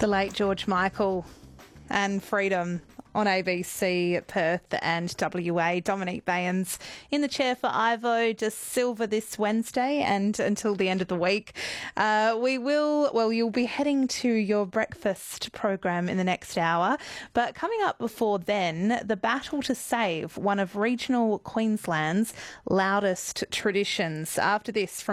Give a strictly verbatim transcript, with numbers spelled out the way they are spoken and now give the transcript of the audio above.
The late George Michael and Freedom on A B C Perth and W A. Dominique Bayens in the chair for Ivo, just silver this Wednesday and until the end of the week. Uh, we will, well, you'll be heading to your breakfast program in the next hour, but coming up before then, the battle to save one of regional Queensland's loudest traditions. After this, from